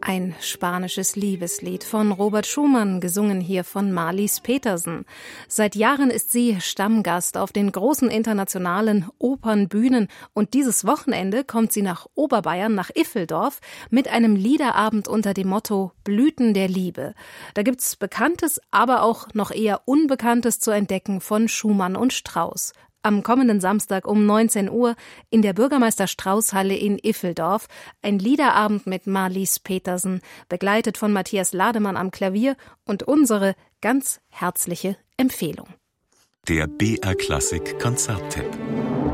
Ein spanisches Liebeslied von Robert Schumann, gesungen hier von Marlies Petersen. Seit Jahren ist sie Stammgast auf den großen internationalen Opernbühnen und dieses Wochenende kommt sie nach Oberbayern, nach Iffeldorf, mit einem Liederabend unter dem Motto Blüten der Liebe. Da gibt's Bekanntes, aber auch noch eher Unbekanntes zu entdecken von Schumann und Strauss. Am kommenden Samstag um 19 Uhr in der Bürgermeister-Strauß-Halle in Iffeldorf ein Liederabend mit Marlies Petersen, begleitet von Matthias Lademann am Klavier und unsere ganz herzliche Empfehlung. Der BR Klassik Konzerttipp.